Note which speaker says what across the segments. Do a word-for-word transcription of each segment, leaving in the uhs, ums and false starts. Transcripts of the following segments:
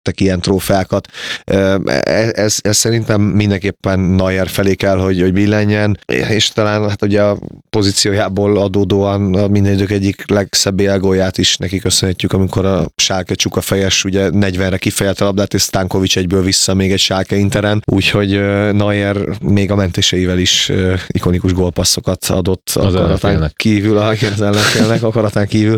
Speaker 1: vezettek ilyen trófeákat. Ez, ez szerintem mindenképpen Neuer felé kell, hogy, hogy billenjen, és talán hát ugye a pozíciójából adódóan a minden idők egyik legszebb élgólját is neki köszönhetjük, amikor a Schalke csukafejes ugye negyvenre kifejelte a labdát, és Stankovic egyből vissza még egy Schalke Interen, úgyhogy Neuer még a mentéseivel is ikonikus gólpasszokat adott az akaratán kívül, az ellenfélnek akaratán kívül.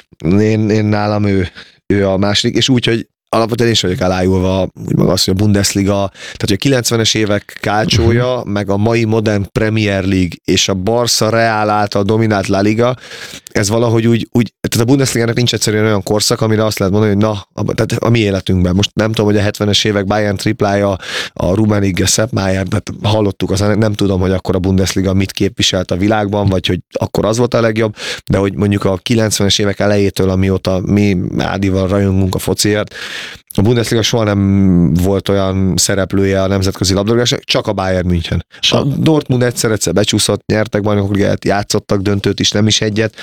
Speaker 1: Én, én nálam ő, ő a második, és úgy, hogy alapvetően én is vagyok elájulva, úgy maga az, hogy a Bundesliga, tehát hogy a kilencvenes évek kácsója, uh-huh. meg a mai modern Premier League és a Barca Real által dominált La Liga, ez valahogy úgy, úgy tehát a Bundesligának nincs egyszerűen olyan korszak, amire azt lehet mondani, hogy na, a, tehát a mi életünkben. Most nem tudom, hogy a hetvenes évek Bayern triplája, a Rummenigge, Sepp Maier, tehát hallottuk, aztán nem tudom, hogy akkor a Bundesliga mit képviselt a világban, vagy hogy akkor az volt a legjobb, de hogy mondjuk a kilencvenes évek elejétől, amióta mi Ádival rajongunk a fociért, a Bundesliga soha nem volt olyan szereplője a nemzetközi labdarúgásnak, csak a Bayern München. A Dortmund egyszer-egyszer becsúszott, nyertek bajnokok ligát, játszottak döntőt is, nem is egyet,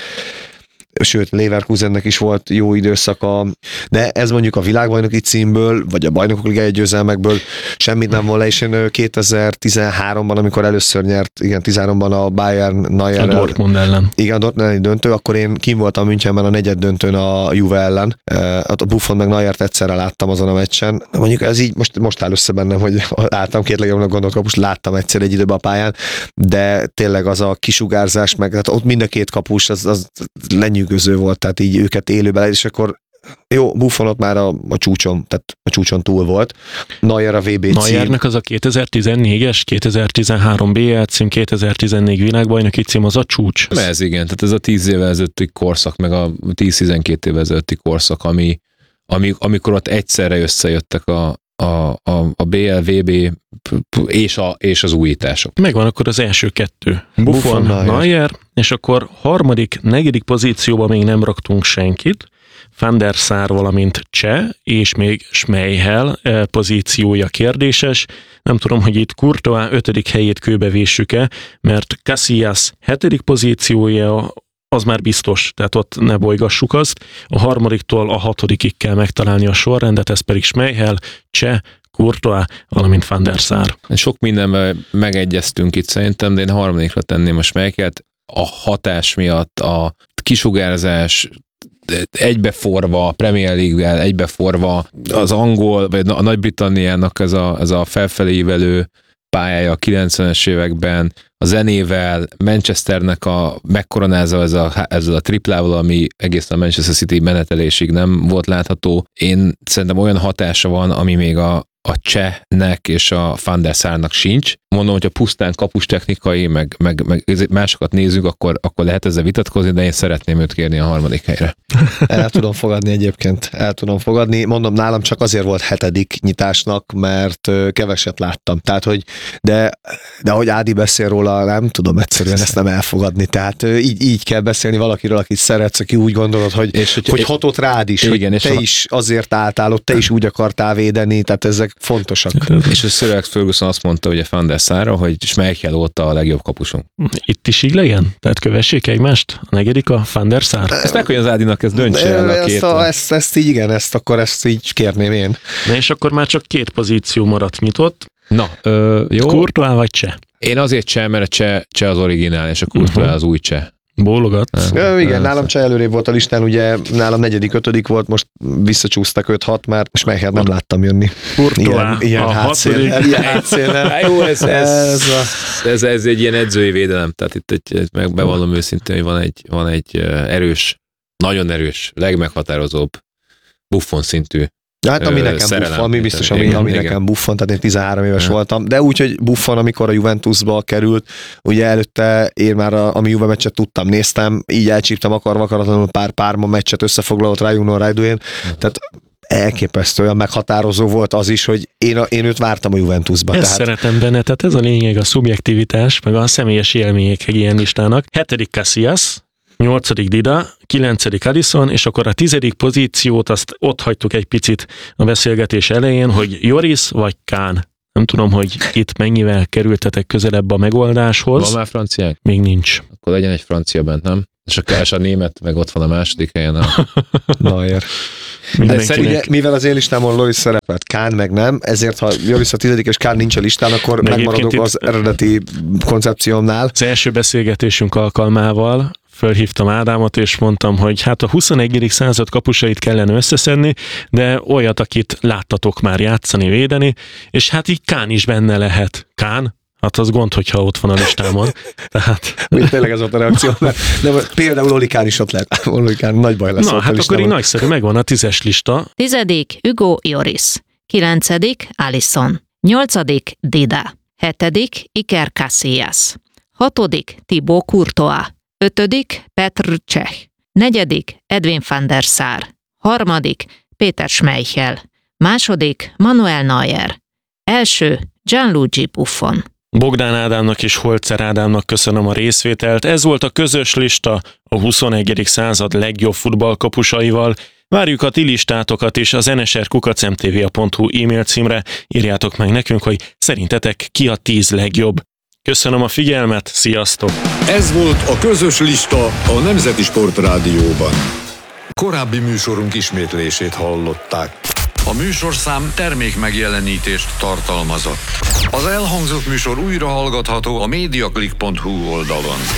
Speaker 1: sőt, Leverkusennek is volt jó időszaka, de ez mondjuk a világbajnoki címből, vagy a bajnokok ligája győzelmekből semmit nem volna, és én kétezer-tizenháromban, amikor először nyert, igen, tizenháromban a Bayern Neuer.
Speaker 2: A Dortmund ellen.
Speaker 1: Igen, a Dortmund elleni döntő, akkor én kim voltam Münchenben a negyed döntőn a Juve ellen. A Buffon meg Neuert egyszerre láttam azon a meccsen. Mondjuk ez így, most, most áll össze bennem, hogy láttam két legjobbnak gondolt kapust, láttam egyszer egy időben a pályán, de tényleg az a kisugárzás, meg hát ott mind a két kapus, az, az lenyűgöző volt, tehát így őket élőben, és akkor jó, Buffon ott már a, a csúcson, tehát a csúcson túl volt. Neuer a vé bé cím.
Speaker 2: Neuernek az a kétezer-tizennégyes, kétezer-tizenhárom bé el cím, kétezer-tizennégy világbajnoki cím, az a csúcs.
Speaker 3: Ez igen, tehát ez a tíz évvel ezelőtti korszak, meg a tíz-tizenkét évvel ezelőtti korszak, ami, ami, amikor ott egyszerre összejöttek a, a, a, a bé el, vé bé és, a, és az újítások.
Speaker 2: Megvan akkor az első kettő. Buffon,
Speaker 1: Buffon
Speaker 2: Neuer, és akkor harmadik, negyedik pozícióban még nem raktunk senkit, Van der Sar, valamint Cseh, és még Schmeichel pozíciója kérdéses. Nem tudom, hogy itt Courtois ötödik helyét kőbevéssük-e, mert Casillas hetedik pozíciója az már biztos, tehát ott ne bolygassuk azt. A harmadiktól a hatodikig kell megtalálni a sorrendet, ez pedig Schmeichel, Cseh, Courtois, valamint Van der Sar.
Speaker 3: Sok mindenben megegyeztünk itt szerintem, de én harmadikra tenném a Schmeichelt. A hatás miatt, a kisugárzás, egybeforva, a Premier League-vel egybeforva, az angol, vagy a Nagy-Britanniának ez a, ez a felfelé ívelő pályája a kilencvenes években, a zenével, Manchesternek a megkoronázva ez a, ezzel a triplával, ami egészen a Manchester City menetelésig nem volt látható. Én szerintem olyan hatása van, ami még a a Csehnek és a Van der Sarnak sincs. Mondom, hogy a pusztán kapustechnikai, meg, meg, meg másokat nézzük, akkor, akkor lehet ezzel vitatkozni, de én szeretném őt kérni a harmadik helyre.
Speaker 1: El tudom fogadni egyébként, el tudom fogadni. Mondom, nálam csak azért volt hetedik nyitásnak, mert keveset láttam. Tehát, hogy de, de ahogy Ádi beszél róla, nem tudom egyszerűen ezt nem elfogadni. Tehát így, így kell beszélni valakiről, akit szeretsz, aki úgy gondolod, hogy, és, hogy, hogy hatott rád is, igen, hogy és te a... is azért álltál ott, te is úgy akartál védeni, tehát ezek fontosak.
Speaker 3: És a Sir Alex Ferguson azt mondta, hogy a Van der Sarra, hogy Schmeichel óta a legjobb kapusunk.
Speaker 2: Itt is így legyen? Tehát kövessék egymást? A negyedik a Van der Sar?
Speaker 3: Ezt meg, hogy az Ádinak ez döntse el a két.
Speaker 1: Ezt, a, ezt, ezt így igen, ezt akkor ezt így kérném én.
Speaker 2: Na és akkor már csak két pozíció maradt nyitott.
Speaker 3: Na, ö, jó.
Speaker 2: Courtois vagy Cseh?
Speaker 3: Én azért Cseh, mert a Cseh, Cseh az originál, és a Courtois uh-huh. az új Cseh.
Speaker 2: Bólogat.
Speaker 1: Ja, igen, nálam Cseh előrébb volt a listán, ugye nálam negyedik, ötödik volt, most visszacsúsztak öt-hat már, és Schmeichelt nem láttam jönni.
Speaker 2: Courtois
Speaker 1: ilyen
Speaker 2: a
Speaker 1: hátszél, ilyen hátszéllel.
Speaker 3: Jó, ez, ez, ez, ez, ez egy ilyen edzői védelem, tehát itt egy, meg bevallom őszintén, hogy van egy, van egy erős, nagyon erős, legmeghatározóbb Buffon szintű.
Speaker 1: Ja, hát ami nekem
Speaker 3: szerelem,
Speaker 1: Buffon, ami biztos, ami,
Speaker 3: igen,
Speaker 1: ami
Speaker 3: igen.
Speaker 1: nekem Buffon, tehát én tizenhárom éves
Speaker 3: ja.
Speaker 1: voltam, de úgy, hogy Buffon, amikor a Juventusba került, ugye előtte én már a, ami Juve meccset tudtam, néztem, így elcsíptem akarva akaratlanul pár Parma meccset összefoglalott Rajunó Rajduén, ja. Tehát elképesztő, olyan meghatározó volt az is, hogy én, a, én őt vártam a Juventusba.
Speaker 2: Ezt tehát... szeretem benne, tehát ez a lényeg, a szubjektivitás, meg a személyes élmények egy ilyen listának. Hetedik Casillas, nyolcadik Dida, kilencedik Alisson, és akkor a tizedik pozíciót azt ott hagytuk egy picit a beszélgetés elején, hogy Joris vagy Kahn. Nem tudom, hogy itt mennyivel kerültetek közelebb a megoldáshoz.
Speaker 3: Van már franciák?
Speaker 2: Még nincs.
Speaker 3: Akkor legyen egy francia bent, nem? És a, és a német meg ott van a második helyen. A...
Speaker 1: Neuer. De ugye, mivel az én listámon Loris szerepelt, Kahn meg nem, ezért ha Loris a tizedik és Kahn nincs a listán, akkor de megmaradok az eredeti koncepciómnál.
Speaker 2: Az első beszélgetésünk alkalmával fölhívtam Ádámot, és mondtam, hogy hát a huszonegyedik század kapusait kellene összeszedni, de olyat, akit láttatok már játszani, védeni, és hát így Kahn is benne lehet. Kahn? Hát az gond, hogyha ott van a listámon. Tehát...
Speaker 1: Úgy tényleg ez volt a reakció, mert de például Oli Kahn is ott lehet. Oli Kahn nagy baj lesz.
Speaker 2: Na, hát akkor így nagyszerű, megvan a tízes lista.
Speaker 4: Tizedik Hugo Lloris. Kilencedik Alisson. Nyolcadik Dida. Hetedik Iker Casillas. Hatodik Thibaut Courtois. Ötödik Petr Cech. Negyedik Edwin van der Sar. Harmadik Péter Schmeichel. Második Manuel Neuer. Első Gianluigi Buffon.
Speaker 2: Bogdán Ádámnak és Holzer Ádámnak köszönöm a részvételt. Ez volt a közös lista a huszonegyedik század legjobb futballkapusaival. Várjuk a ti listátokat is az en es er kukac em té vé pont hu e-mail címre. Írjátok meg nekünk, hogy szerintetek ki a tíz legjobb. Köszönöm a figyelmet, sziasztok!
Speaker 5: Ez volt a közös lista a Nemzeti Sportrádióban. Korábbi műsorunk ismétlését hallották. A műsorszám termék megjelenítést tartalmazott. Az elhangzott műsor újra hallgatható a mediaclick pont hu oldalon.